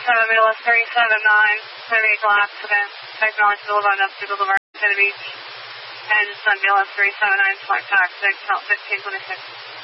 BLS 379, vehicle accident, Technology Boulevard, Upstate Boulevard, Santa Beach, and Sun BLS 379, flight taxi, count 1526.